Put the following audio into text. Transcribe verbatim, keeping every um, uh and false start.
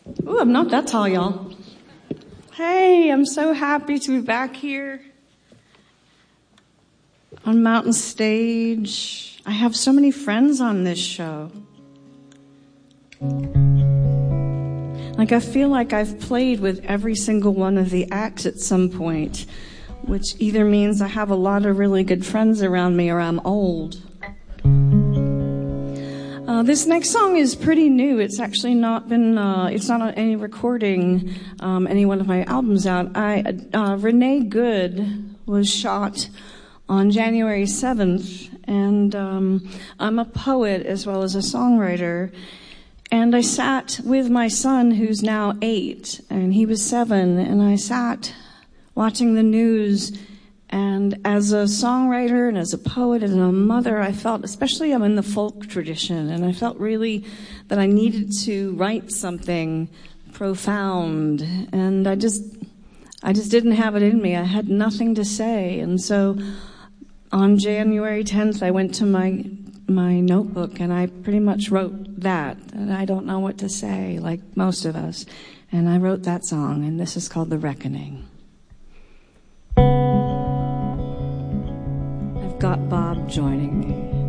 Ooh, I'm not that tall, y'all. Hey, I'm so happy to be back here on Mountain Stage. I have so many friends on this show. Like, I feel like I've played with every single one of the acts at some point, which either means I have a lot of really good friends around me or I'm old. Uh, this next song is pretty new. It's actually not been, uh, it's not on any recording, um, any one of my albums out. I, uh, Renee Good was shot on January seventh, and um, I'm a poet as well as a songwriter. And I sat with my son, who's now eight, and he was seven, and I sat watching the news. And as a songwriter and as a poet and a mother, I felt, especially I'm in the folk tradition, and I felt really that I needed to write something profound. And I just, I just didn't have it in me. I had nothing to say. And so on January tenth, I went to my my notebook and I pretty much wrote that. And I don't know what to say, like most of us. And I wrote that song, and this is called The Reckoning. Got Bob joining me.